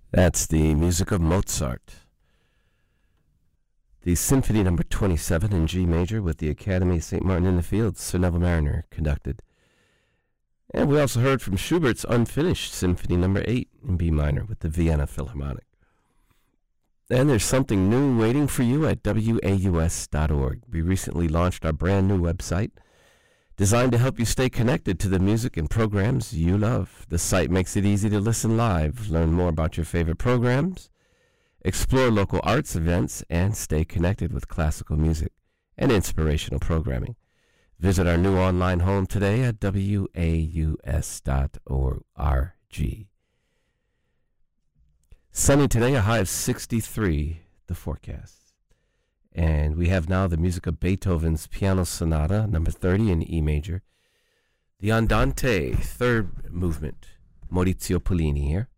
That's the music of Mozart. The Symphony No. 27 in G major with the Academy of St. Martin in the Fields, Sir Neville Marriner conducted. And we also heard from Schubert's unfinished Symphony No. 8 in B minor with the Vienna Philharmonic. And there's something new waiting for you at waus.org. We recently launched our brand new website designed to help you stay connected to the music and programs you love. The site makes it easy to listen live, learn more about your favorite programs, explore local arts events, and stay connected with classical music and inspirational programming. Visit our new online home today at waus.org. Sunny today, a high of 63, the forecast. And we have now the music of Beethoven's Piano Sonata, No. 30 in E major. The Andante, third movement. Maurizio Pollini here.